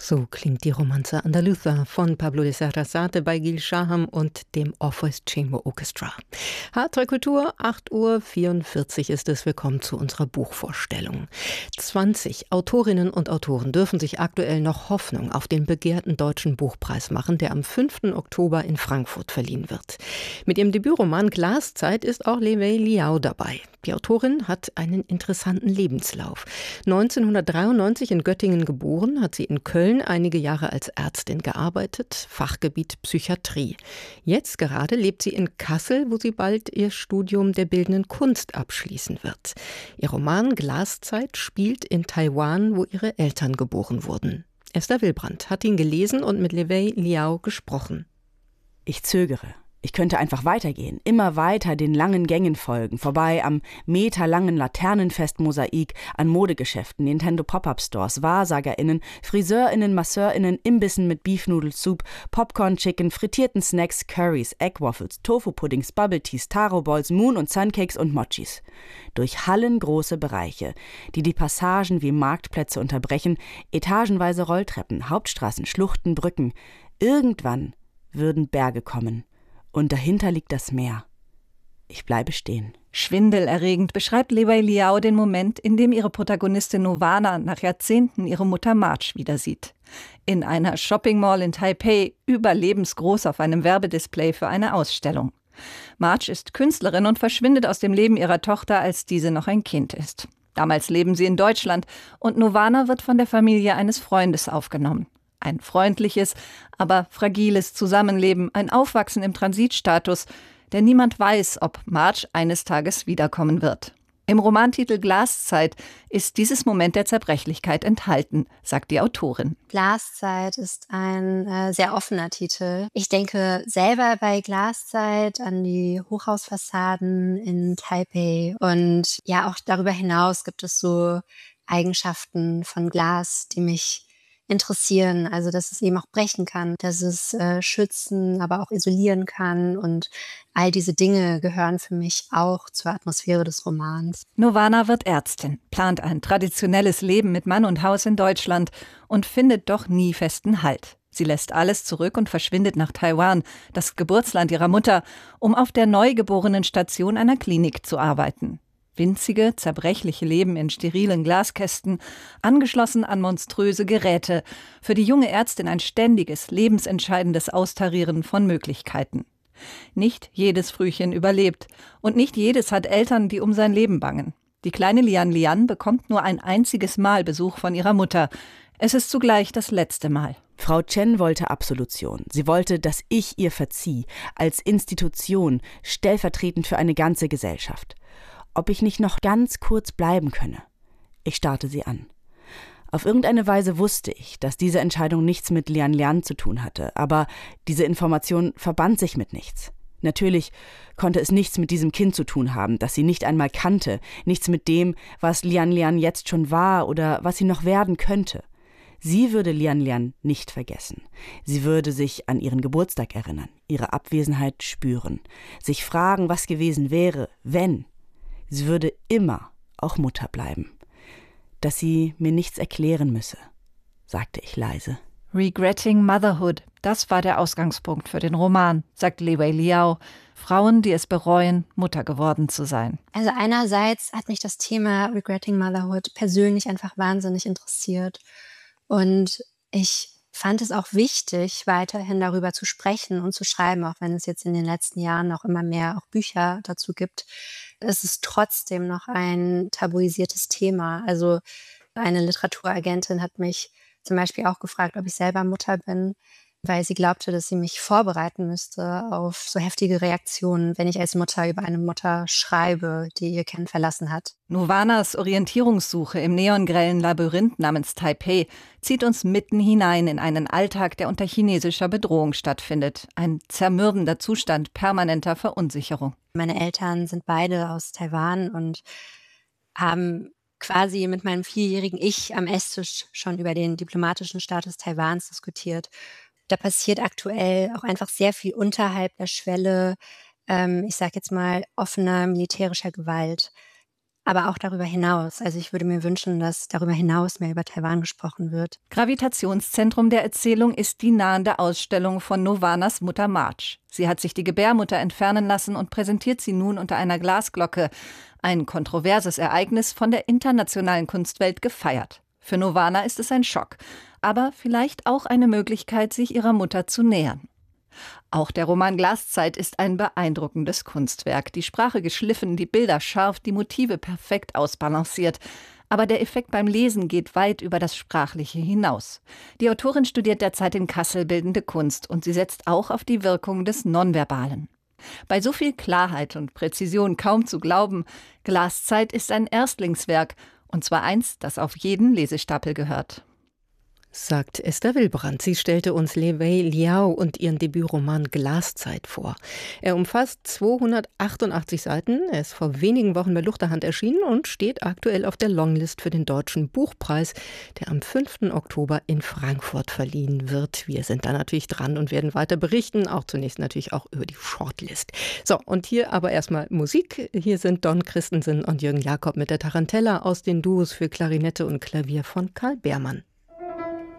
So klingt die Romanze Andaluza von Pablo de Sarasate bei Gil Shaham und dem Orpheus Chamber Orchestra. Harte Kultur, 8:44 Uhr ist es. Willkommen zu unserer Buchvorstellung. 20 Autorinnen und Autoren dürfen sich aktuell noch Hoffnung auf den begehrten Deutschen Buchpreis machen, der am 5. Oktober in Frankfurt verliehen wird. Mit ihrem Debütroman Glaszeit ist auch Li Wei Liao dabei. Die Autorin hat einen interessanten Lebenslauf. 1993 in Göttingen geboren, hat sie in Köln einige Jahre als Ärztin gearbeitet, Fachgebiet Psychiatrie. Jetzt gerade lebt sie in Kassel, wo sie bald ihr Studium der bildenden Kunst abschließen wird. Ihr Roman Glaszeit spielt in Taiwan, wo ihre Eltern geboren wurden. Esther Wilbrandt hat ihn gelesen und mit Li Wei Liao gesprochen. Ich zögere. Ich könnte einfach weitergehen, immer weiter den langen Gängen folgen, vorbei am meterlangen Laternenfest-Mosaik, an Modegeschäften, Nintendo Pop-Up-Stores, WahrsagerInnen, FriseurInnen, MasseurInnen, Imbissen mit Beef-Noodle-Soup, Popcorn-Chicken, frittierten Snacks, Curries, Egg-Waffles, Tofu-Puddings, Bubble-Teas, Taro-Balls, Moon- und Suncakes und Mochis. Durch hallengroße Bereiche, die Passagen wie Marktplätze unterbrechen, etagenweise Rolltreppen, Hauptstraßen, Schluchten, Brücken. Irgendwann würden Berge kommen. Und dahinter liegt das Meer. Ich bleibe stehen. Schwindelerregend beschreibt Li Wei Liao den Moment, in dem ihre Protagonistin Novana nach Jahrzehnten ihre Mutter Marge wieder sieht. In einer Shopping Mall in Taipei, überlebensgroß auf einem Werbedisplay für eine Ausstellung. Marge ist Künstlerin und verschwindet aus dem Leben ihrer Tochter, als diese noch ein Kind ist. Damals leben sie in Deutschland und Novana wird von der Familie eines Freundes aufgenommen. Ein freundliches, aber fragiles Zusammenleben, ein Aufwachsen im Transitstatus, denn niemand weiß, ob Marge eines Tages wiederkommen wird. Im Romantitel Glaszeit ist dieses Moment der Zerbrechlichkeit enthalten, sagt die Autorin. Glaszeit ist ein sehr offener Titel. Ich denke selber bei Glaszeit an die Hochhausfassaden in Taipei. Und ja, auch darüber hinaus gibt es so Eigenschaften von Glas, die mich interessieren, also dass es eben auch brechen kann, dass es schützen, aber auch isolieren kann und all diese Dinge gehören für mich auch zur Atmosphäre des Romans. Novana wird Ärztin, plant ein traditionelles Leben mit Mann und Haus in Deutschland und findet doch nie festen Halt. Sie lässt alles zurück und verschwindet nach Taiwan, das Geburtsland ihrer Mutter, um auf der neugeborenen Station einer Klinik zu arbeiten. Winzige, zerbrechliche Leben in sterilen Glaskästen, angeschlossen an monströse Geräte. Für die junge Ärztin ein ständiges, lebensentscheidendes Austarieren von Möglichkeiten. Nicht jedes Frühchen überlebt und nicht jedes hat Eltern, die um sein Leben bangen. Die kleine Lian Lian bekommt nur ein einziges Mal Besuch von ihrer Mutter. Es ist zugleich das letzte Mal. Frau Chen wollte Absolution. Sie wollte, dass ich ihr verzieh, als Institution, stellvertretend für eine ganze Gesellschaft. Ob ich nicht noch ganz kurz bleiben könne. Ich starrte sie an. Auf irgendeine Weise wusste ich, dass diese Entscheidung nichts mit Lian Lian zu tun hatte, aber diese Information verband sich mit nichts. Natürlich konnte es nichts mit diesem Kind zu tun haben, das sie nicht einmal kannte, nichts mit dem, was Lian Lian jetzt schon war oder was sie noch werden könnte. Sie würde Lian Lian nicht vergessen. Sie würde sich an ihren Geburtstag erinnern, ihre Abwesenheit spüren, sich fragen, was gewesen wäre, wenn. Sie würde immer auch Mutter bleiben. Dass sie mir nichts erklären müsse, sagte ich leise. Regretting Motherhood, das war der Ausgangspunkt für den Roman, sagt Li Wei Liao. Frauen, die es bereuen, Mutter geworden zu sein. Also einerseits hat mich das Thema Regretting Motherhood persönlich einfach wahnsinnig interessiert. Und ich fand es auch wichtig, weiterhin darüber zu sprechen und zu schreiben, auch wenn es jetzt in den letzten Jahren noch immer mehr auch Bücher dazu gibt. Es ist trotzdem noch ein tabuisiertes Thema. Also eine Literaturagentin hat mich zum Beispiel auch gefragt, ob ich selber Mutter bin, weil sie glaubte, dass sie mich vorbereiten müsste auf so heftige Reaktionen, wenn ich als Mutter über eine Mutter schreibe, die ihr Kind verlassen hat. Novanas Orientierungssuche im neongrellen Labyrinth namens Taipei zieht uns mitten hinein in einen Alltag, der unter chinesischer Bedrohung stattfindet. Ein zermürbender Zustand permanenter Verunsicherung. Meine Eltern sind beide aus Taiwan und haben quasi mit meinem 4-jährigen Ich am Esstisch schon über den diplomatischen Status Taiwans diskutiert. Da passiert aktuell auch einfach sehr viel unterhalb der Schwelle, ich sage jetzt mal, offener militärischer Gewalt. aber auch darüber hinaus. Also ich würde mir wünschen, dass darüber hinaus mehr über Taiwan gesprochen wird. Gravitationszentrum der Erzählung ist die nahende Ausstellung von Novanas Mutter March. Sie hat sich die Gebärmutter entfernen lassen und präsentiert sie nun unter einer Glasglocke. Ein kontroverses Ereignis, von der internationalen Kunstwelt gefeiert. Für Novana ist es ein Schock, aber vielleicht auch eine Möglichkeit, sich ihrer Mutter zu nähern. Auch der Roman Glaszeit ist ein beeindruckendes Kunstwerk. Die Sprache geschliffen, die Bilder scharf, die Motive perfekt ausbalanciert. Aber der Effekt beim Lesen geht weit über das Sprachliche hinaus. Die Autorin studiert derzeit in Kassel Bildende Kunst und sie setzt auch auf die Wirkung des Nonverbalen. Bei so viel Klarheit und Präzision kaum zu glauben, Glaszeit ist ein Erstlingswerk, und zwar eins, das auf jeden Lesestapel gehört. Sagt Esther Wilbrand. Sie stellte uns Li Wei Liao und ihren Debütroman Glaszeit vor. Er umfasst 288 Seiten. Er ist vor wenigen Wochen bei Luchterhand erschienen und steht aktuell auf der Longlist für den Deutschen Buchpreis, der am 5. Oktober in Frankfurt verliehen wird. Wir sind da natürlich dran und werden weiter berichten, auch zunächst natürlich auch über die Shortlist. So, und hier aber erstmal Musik. Hier sind Don Christensen und Jürgen Jakob mit der Tarantella aus den Duos für Klarinette und Klavier von Karl Beermann.